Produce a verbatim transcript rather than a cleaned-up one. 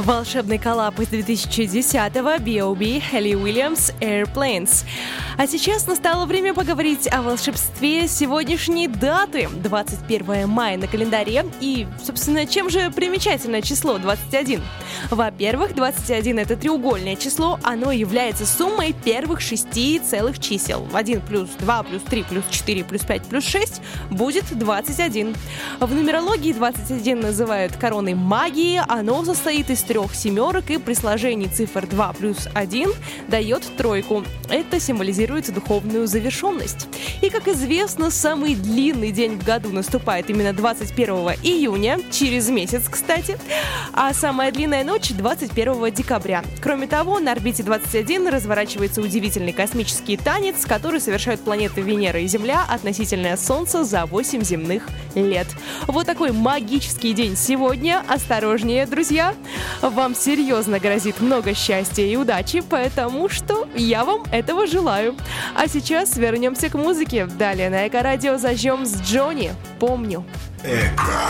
Волшебный коллаб из две тысячи десятого би о би, Hayley Williams, Airplanes. А сейчас настало время поговорить о волшебстве сегодняшней даты, двадцать первое мая на календаре. И, собственно, чем же примечательное число двадцать один? Во-первых, двадцать один — это треугольное число, оно является суммой первых шести целых чисел. один плюс два плюс три плюс четыре плюс пять плюс шесть будет двадцать один. В нумерологии двадцать один называют короной магии, оно состоит из трех семерок и при сложении цифр два плюс один дает тройку. Это символизирует духовную завершенность. И, как известно, самый длинный день в году наступает именно двадцать первого июня, через месяц, кстати, а самая длинная ночь двадцать первого декабря. Кроме того, на орбите двадцать один разворачивается удивительный космический танец, который совершают планеты Венера и Земля относительно Солнца за восемь земных лет. Вот такой магический день сегодня. Осторожнее, друзья! Вам серьезно грозит много счастья и удачи, потому что я вам этого желаю. А сейчас вернемся к музыке. Далее на Эко-радио зажжем с Джонни «Помню». Эко.